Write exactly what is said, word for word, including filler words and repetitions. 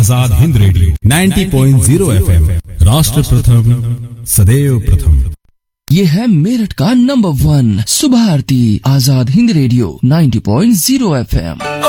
Azad Hind radio नब्बे point शून्य FM, राष्ट्र प्रथम सदैव प्रथम। ये है मेरठ का नंबर वन सुबह आरती, आजाद हिंद रेडियो नब्बे पॉइंट शून्य एफएम।